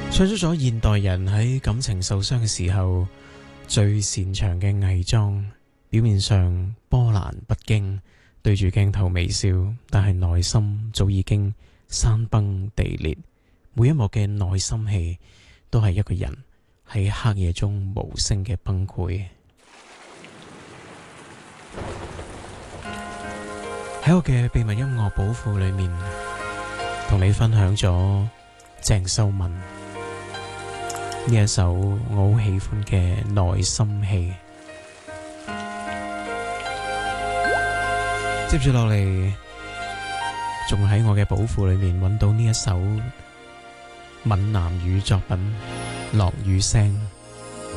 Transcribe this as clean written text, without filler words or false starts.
唱出咗現代人喺感情受傷嘅時候最擅長嘅偽裝，表面上波瀾不驚，對住鏡頭微笑，但係內心早已經山崩地裂。每一幕嘅內心戲都係一個人喺黑夜中無聲嘅崩潰。喺我嘅秘密音樂寶庫裏面，同你分享咗鄭秀文呢一首我好喜歡嘅內心戲。接住落嚟，仲喺我嘅寶庫裏面揾到呢一首閩南語作品《落雨聲》。